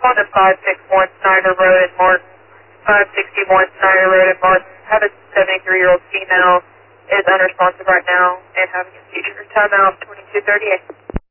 respond to 561 Snyder Road in Martin. 561 Snyder Road in Martin. Have a 73-year-old female is unresponsive right now and having a seizure. Timeout 2238.